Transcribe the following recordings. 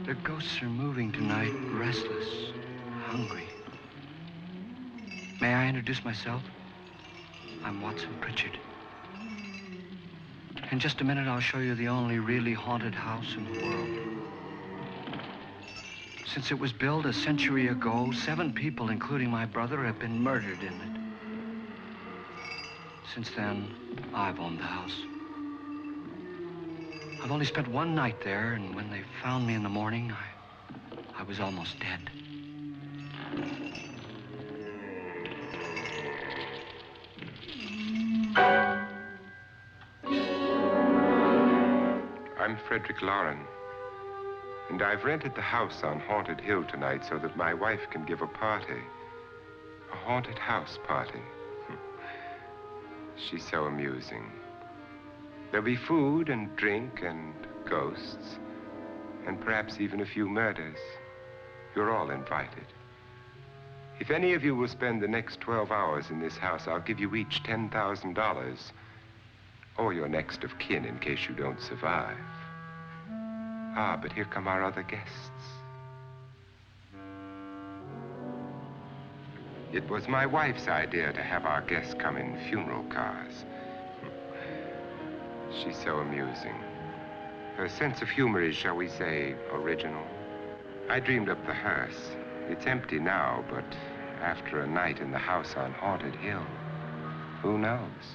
The ghosts are moving tonight, restless, hungry. May I introduce myself? I'm Watson Pritchard. In just a minute, I'll show you the only really haunted house in the world. Since it was built a century ago, 7 people, including my brother, have been murdered in it. Since then, I've owned the house. I've only spent 1 night there, and when they found me in the morning, I was almost dead. I'm Frederick Loren, and I've rented the house on Haunted Hill tonight so that my wife can give a party. A haunted house party. She's so amusing. There'll be food and drink and ghosts, and perhaps even a few murders. You're all invited. If any of you will spend the next 12 hours in this house, I'll give you each $10,000, or your next of kin in case you don't survive. Ah, but here come our other guests. It was my wife's idea to have our guests come in funeral cars. She's so amusing. Her sense of humor is, shall we say, original. I dreamed up the hearse. It's empty now, but after a night in the house on Haunted Hill, who knows?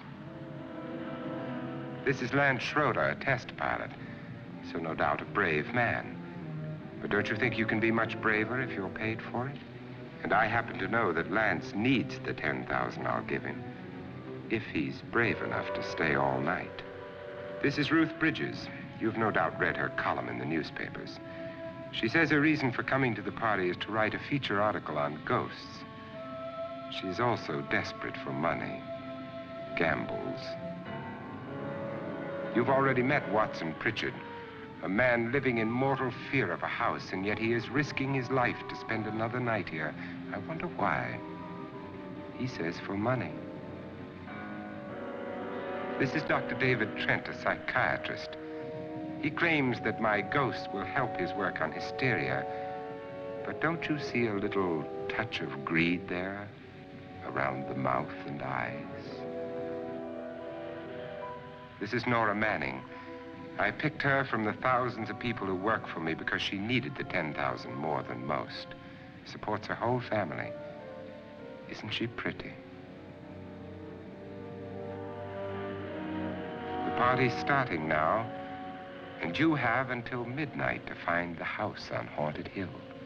This is Lance Schroeder, a test pilot, so no doubt a brave man. But don't you think you can be much braver if you're paid for it? And I happen to know that Lance needs the $10,000 I'll give him, if he's brave enough to stay all night. This is Ruth Bridges. You've no doubt read her column in the newspapers. She says her reason for coming to the party is to write a feature article on ghosts. She's also desperate for money, gambles. You've already met Watson Pritchard, a man living in mortal fear of a house, and yet he is risking his life to spend another night here. I wonder why. He says for money. This is Dr. David Trent, a psychiatrist. He claims that my ghost will help his work on hysteria. But don't you see a little touch of greed there around the mouth and eyes? This is Nora Manning. I picked her from the thousands of people who work for me because she needed the $10,000 more than most. Supports her whole family. Isn't she pretty? The party's starting now, and you have until midnight to find the house on Haunted Hill.